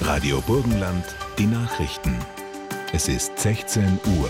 Radio Burgenland, die Nachrichten. Es ist 16 Uhr.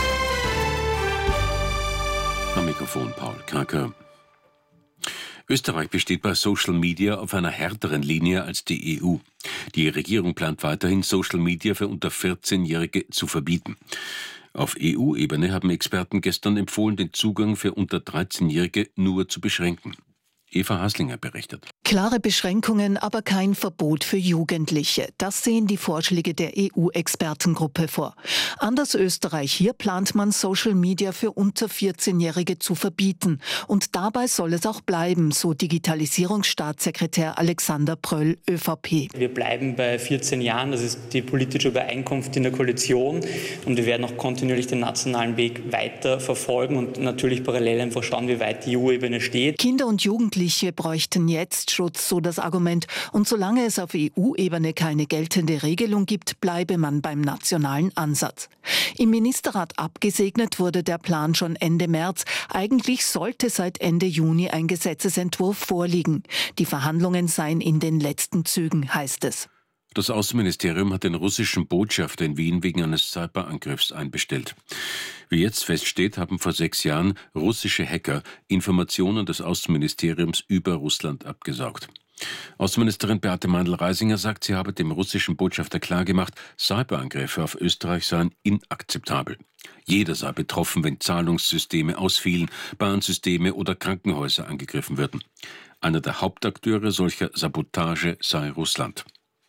Am Mikrofon Paul Kraker. Österreich besteht bei Social Media auf einer härteren Linie als die EU. Die Regierung plant weiterhin, Social Media für unter 14-Jährige zu verbieten. Auf EU-Ebene haben Experten gestern empfohlen, den Zugang für unter 13-Jährige nur zu beschränken. Eva Haslinger berichtet. Klare Beschränkungen, aber kein Verbot für Jugendliche. Das sehen die Vorschläge der EU-Expertengruppe vor. Anders Österreich, hier plant man, Social Media für unter 14-Jährige zu verbieten. Und dabei soll es auch bleiben, so Digitalisierungsstaatssekretär Alexander Pröll, ÖVP. Wir bleiben bei 14 Jahren, das ist die politische Übereinkunft in der Koalition. Und wir werden auch kontinuierlich den nationalen Weg weiter verfolgen und natürlich parallel einfach schauen, wie weit die EU-Ebene steht. Kinder und Jugendliche bräuchten jetzt Schutz, so das Argument. Und solange es auf EU-Ebene keine geltende Regelung gibt, bleibe man beim nationalen Ansatz. Im Ministerrat abgesegnet wurde der Plan schon Ende März. Eigentlich sollte seit Ende Juni ein Gesetzesentwurf vorliegen. Die Verhandlungen seien in den letzten Zügen, heißt es. Das Außenministerium hat den russischen Botschafter in Wien wegen eines Cyberangriffs einbestellt. Wie jetzt feststeht, haben vor 6 Jahren russische Hacker Informationen des Außenministeriums über Russland abgesaugt. Außenministerin Beate Meindl-Reisinger sagt, sie habe dem russischen Botschafter klargemacht, Cyberangriffe auf Österreich seien inakzeptabel. Jeder sei betroffen, wenn Zahlungssysteme ausfielen, Bahnsysteme oder Krankenhäuser angegriffen würden. Einer der Hauptakteure solcher Sabotage sei Russland.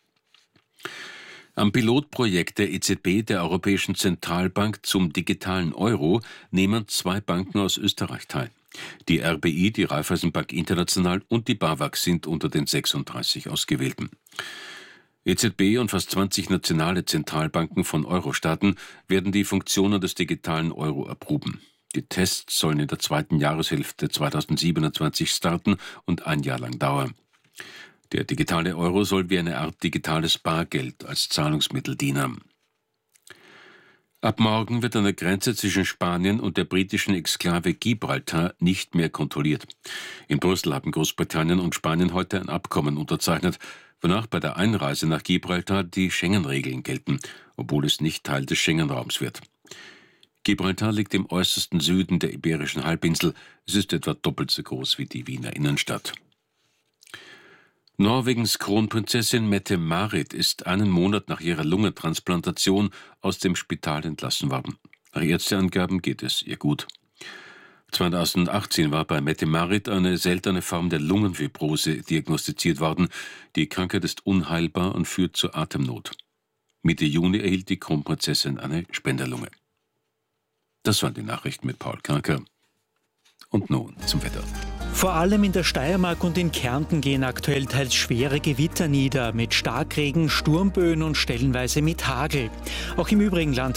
Am Pilotprojekt der EZB, der Europäischen Zentralbank, zum digitalen Euro nehmen 2 Banken aus Österreich teil. Die RBI, die Raiffeisenbank International und die BAWAG sind unter den 36 Ausgewählten. EZB und fast 20 nationale Zentralbanken von Euro-Staaten werden die Funktionen des digitalen Euro erproben. Die Tests sollen in der 2. Jahreshälfte 2027 starten und 1 Jahr lang dauern. Der digitale Euro soll wie eine Art digitales Bargeld als Zahlungsmittel dienen. Ab morgen wird an der Grenze zwischen Spanien und der britischen Exklave Gibraltar nicht mehr kontrolliert. In Brüssel haben Großbritannien und Spanien heute ein Abkommen unterzeichnet, wonach bei der Einreise nach Gibraltar die Schengen-Regeln gelten, obwohl es nicht Teil des Schengen-Raums wird. Gibraltar liegt im äußersten Süden der Iberischen Halbinsel. Es ist etwa doppelt so groß wie die Wiener Innenstadt. Norwegens Kronprinzessin Mette-Marit ist einen Monat nach ihrer Lungentransplantation aus dem Spital entlassen worden. Nach Ärzteangaben geht es ihr gut. 2018 war bei Mette-Marit eine seltene Form der Lungenfibrose diagnostiziert worden. Die Krankheit ist unheilbar und führt zu Atemnot. Mitte Juni erhielt die Kronprinzessin eine Spenderlunge. Das waren die Nachrichten mit Paul Kraker. Und nun zum Wetter. Vor allem in der Steiermark und in Kärnten gehen aktuell teils schwere Gewitter nieder, mit Starkregen, Sturmböen und stellenweise mit Hagel. Auch im übrigen Land